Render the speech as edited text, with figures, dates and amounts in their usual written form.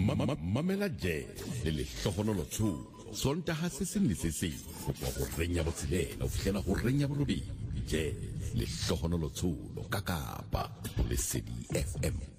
mamela jazz le lehlohonolo tshulo sontaha se seng le se seng go tswa go renya botshelela o fihlela go renya borobedi jazz lehlohonolo tshulo ka Kapa Lesedi FM.